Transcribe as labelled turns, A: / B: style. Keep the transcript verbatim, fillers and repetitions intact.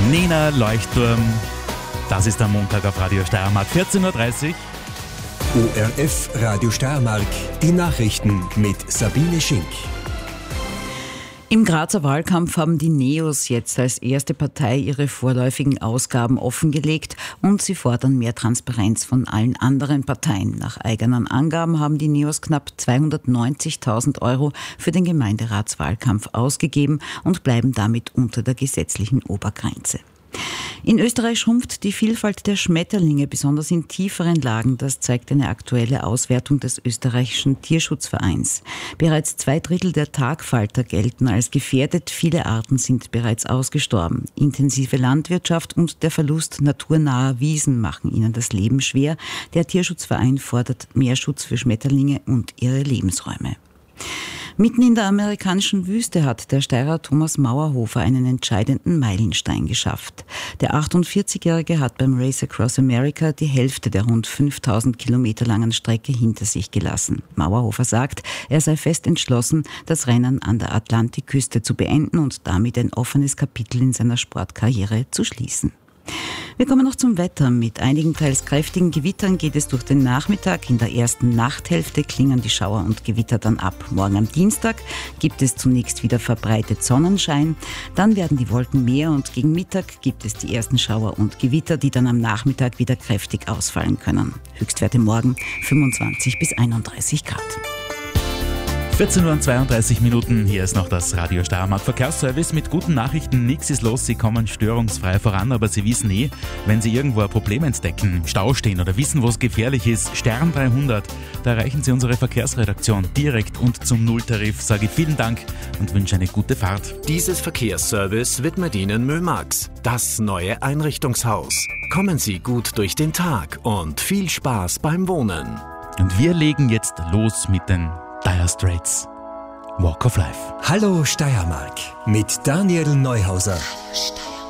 A: Nena Leuchtturm. Das ist am Montag auf Radio Steiermark, vierzehn Uhr dreißig.
B: O R F Radio Steiermark, die Nachrichten mit Sabine Schink.
C: Im Grazer Wahlkampf haben die Neos jetzt als erste Partei ihre vorläufigen Ausgaben offengelegt und sie fordern mehr Transparenz von allen anderen Parteien. Nach eigenen Angaben haben die Neos knapp zweihundertneunzigtausend Euro für den Gemeinderatswahlkampf ausgegeben und bleiben damit unter der gesetzlichen Obergrenze. In Österreich schrumpft die Vielfalt der Schmetterlinge, besonders in tieferen Lagen. Das zeigt eine aktuelle Auswertung des österreichischen Tierschutzvereins. Bereits zwei Drittel der Tagfalter gelten als gefährdet. Viele Arten sind bereits ausgestorben. Intensive Landwirtschaft und der Verlust naturnaher Wiesen machen ihnen das Leben schwer. Der Tierschutzverein fordert mehr Schutz für Schmetterlinge und ihre Lebensräume. Mitten in der amerikanischen Wüste hat der Steirer Thomas Mauerhofer einen entscheidenden Meilenstein geschafft. Der achtundvierzigjährige hat beim Race Across America die Hälfte der rund fünftausend Kilometer langen Strecke hinter sich gelassen. Mauerhofer sagt, er sei fest entschlossen, das Rennen an der Atlantikküste zu beenden und damit ein offenes Kapitel in seiner Sportkarriere zu schließen. Wir kommen noch zum Wetter. Mit einigen teils kräftigen Gewittern geht es durch den Nachmittag. In der ersten Nachthälfte klingen die Schauer und Gewitter dann ab. Morgen am Dienstag gibt es zunächst wieder verbreitet Sonnenschein. Dann werden die Wolken mehr und gegen Mittag gibt es die ersten Schauer und Gewitter, die dann am Nachmittag wieder kräftig ausfallen können. Höchstwerte morgen fünfundzwanzig bis einunddreißig Grad.
A: vierzehn Uhr und zweiunddreißig Minuten, hier ist noch das Radio Steiermark Verkehrsservice mit guten Nachrichten. Nichts ist los, Sie kommen störungsfrei voran, aber Sie wissen eh, wenn Sie irgendwo ein Problem entdecken, im Stau stehen oder wissen, wo es gefährlich ist, Stern dreihundert, da erreichen Sie unsere Verkehrsredaktion direkt und zum Nulltarif. Sage vielen Dank und wünsche eine gute Fahrt.
D: Dieses Verkehrsservice widmet Ihnen Mömax, das neue Einrichtungshaus. Kommen Sie gut durch den Tag und viel Spaß beim Wohnen.
A: Und wir legen jetzt los mit den Dire Straits. Walk of Life.
B: Hallo Steiermark mit Daniel Neuhauser.
E: Hallo Steiermark.